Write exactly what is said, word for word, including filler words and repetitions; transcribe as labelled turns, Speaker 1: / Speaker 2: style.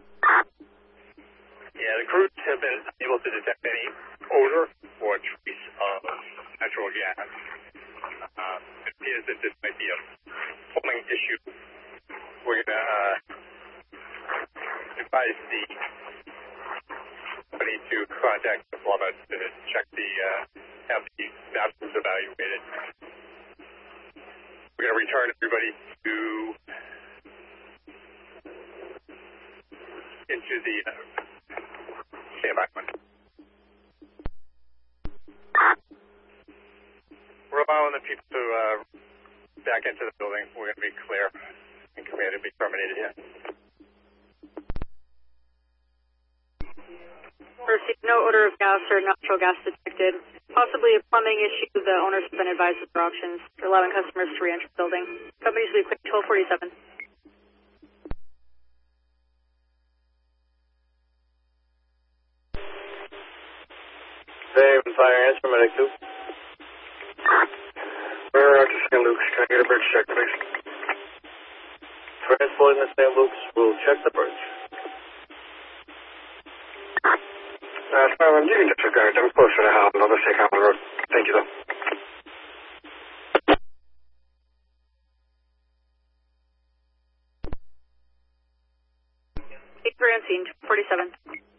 Speaker 1: Yeah, the crews have been able to detect any odor or trace of natural gas. Uh, it appears that this might be a plumbing issue. We're going to uh, advise the company to contact the plumber to check the, uh, have the vessels evaluated. We're going to return everybody to into the uh, standby one. We're allowing the people to uh, back into the building. We're going to be clear and command to be terminated here.
Speaker 2: Received no odor of gas or natural gas detected. Possibly a plumbing issue. The owners have been advised of their options. They're allowing customers to re-enter the building. Companies will be quick twelve forty-seven.
Speaker 3: Dave and Fire Answer, Medic two. We're out to Saint Luke's. Can I get a bridge check, please? Transporting to Saint Luke's. We'll check the bridge.
Speaker 4: Uh, Sparrow, you can disregard them. Closer to Howland. I'll just take Howland Road. Thank you, though.
Speaker 2: eight three on scene, forty-seven.